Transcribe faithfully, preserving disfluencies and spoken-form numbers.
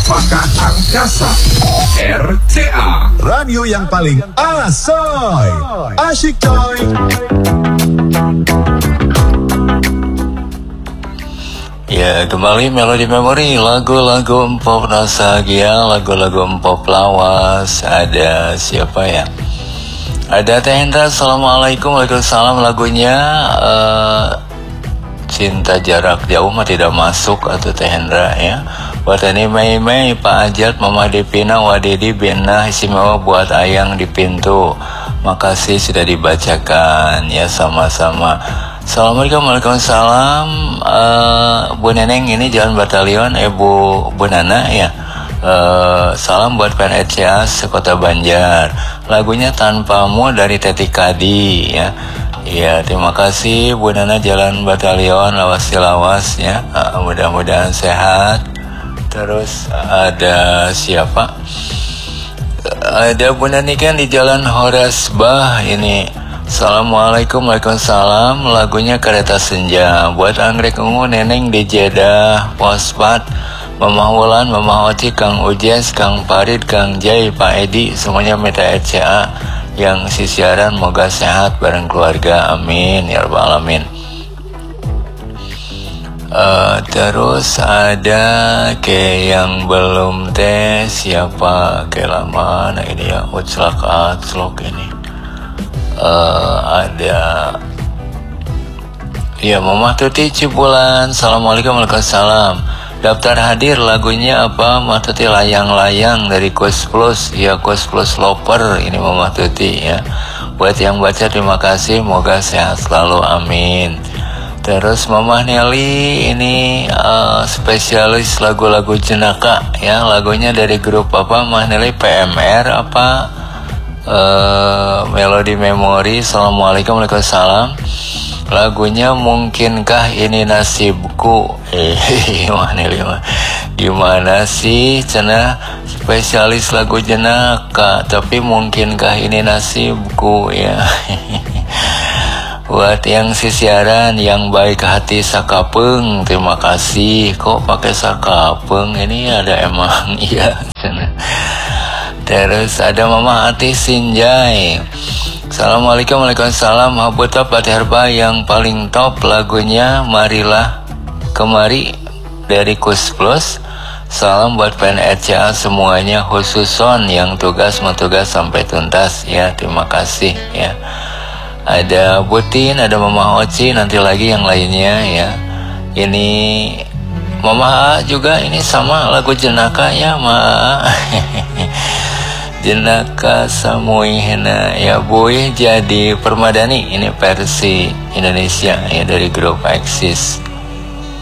Apakah Angkasa R C A radio yang paling asoy, asyik coy. Ya, kembali Melodi Memori, lagu-lagu empop nostalgia, lagu-lagu empop lawas. Ada siapa ya? Ada Teh Hendra. Assalamualaikum. Waalaikumsalam. Lagunya uh, Cinta Jarak Jauh mah tidak masuk atau Teh Hendra ya. Buat ini Mei Mei, Pak Ajat, Mama Dipina, Wadidi, Bena, istimewa buat Ayang di pintu. Makasih sudah dibacakan ya, sama-sama. Assalamualaikum. Waalaikumsalam. uh, Bu Neneng ini Jalan Batalion, Ibu Bu Nana ya. Uh, salam buat P N R C A sekota Banjar. Lagunya Tanpamu dari Teti Kadi ya. Ya, terima kasih Bu Nana Jalan Batalion, lawas lawas ya. Uh, mudah-mudahan sehat. Terus ada siapa? Ada Bu Nani kan di Jalan Horasbah ini. Assalamualaikum. Waalaikumsalam. Lagunya Kereta Senja buat Anggrek Ungu, Neneng di Jeddah, Pospat, Mama Wulan, Mama Oci, Kang Ujes, Kang Farid, Kang Jai, Pak Edi, semuanya Meta R C A yang sisiaran, moga sehat bareng keluarga, amin ya rabbal alamin. Uh, terus ada ke yang belum tes siapa ke lama nah ini ya uclak aclok ini uh, ada ya Mama Tuti Cibulan. Assalamualaikum. Waalaikumsalam. Daftar hadir lagunya apa? Mama Tuti layang-layang dari Kus Plus ya, Kus Plus Loper ini Mama Tuti ya. Buat yang baca terima kasih, moga sehat selalu, amin. Terus Mama Nelly ini uh, spesialis lagu-lagu jenaka ya, lagunya dari grup apa Mama Nelly, P M R apa uh, Melodi Memori. Assalamualaikum. Waalaikumsalam. Lagunya Mungkinkah Ini Nasibku. Eh Mama Nelly gimana sih cenah spesialis lagu jenaka tapi mungkinkah ini nasibku ya. Buat yang sisiaran yang baik hati sakapeng, terima kasih. Kok pakai sakapeng ini ada emang iya. Terus ada Mama Ati Sinjai. Assalamualaikum. Waalaikumsalam. Habuta Patherba yang paling top lagunya Marilah Kemari dari Kus Plus. Salam buat P N R C A semuanya, khusus Son yang tugas mentugas sampai tuntas ya, terima kasih ya. Ada Butin, ada Mama Oci, nanti lagi yang lainnya ya. Ini Mama A juga ini sama lagu jenaka ya Ma. Jenaka Samuihna ya Boy jadi Permadani, ini versi Indonesia ya dari grup Axis.